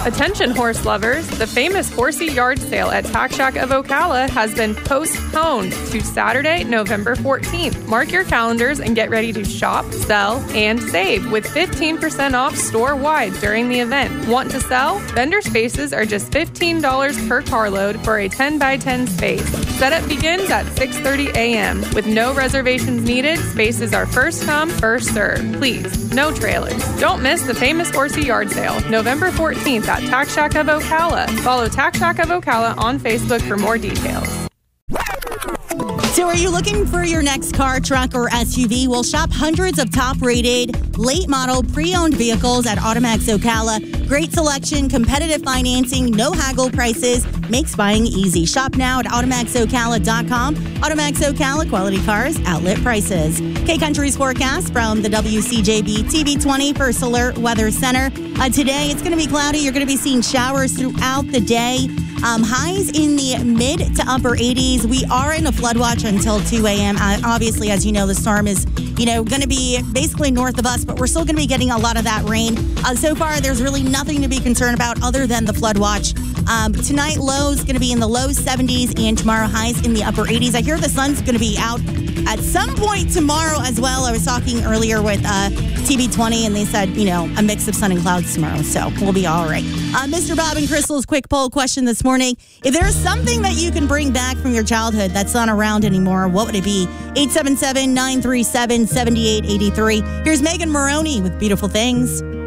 Attention horse lovers, the famous Horsey Yard Sale at Tack Shack of Ocala has been postponed to Saturday, November 14th. Mark your calendars and get ready to shop, sell, and save with 15% off store-wide during the event. Want to sell? Vendor spaces are just $15 per carload for a 10x10 space. Setup begins at 6:30 a.m. With no reservations needed, spaces are first come, first serve. Please, no trailers. Don't miss the famous Horsey Yard Sale, November 14th at Tack Shack of Ocala. Follow Tack Shack of Ocala on Facebook for more details. So are you looking for your next car, truck, or SUV? Well, shop hundreds of top-rated, late-model, pre-owned vehicles at Automax Ocala. Great selection, competitive financing, no haggle prices, makes buying easy. Shop now at AutomaxOcala.com. Automax Ocala, quality cars, outlet prices. K-Country's forecast from the WCJB TV20 First Alert Weather Center. Today, it's going to be cloudy. You're going to be seeing showers throughout the day. Highs in the mid to upper 80s. We are in a flood watch until 2 a.m. Obviously, as you know, the storm is, going to be basically north of us, but we're still going to be getting a lot of that rain. So far, there's really nothing to be concerned about other than the flood watch. Tonight, lows going to be in the low 70s, and tomorrow, highs in the upper 80s. I hear the sun's going to be out at some point tomorrow as well. I was talking earlier with TV20, and they said, a mix of sun and clouds tomorrow, so we'll be all right. Mr. Bob and Crystal's quick poll question this morning. If there's something that you can bring back from your childhood that's not around anymore, what would it be? 877-937-7883. Here's Megan Maroney with Beautiful Things.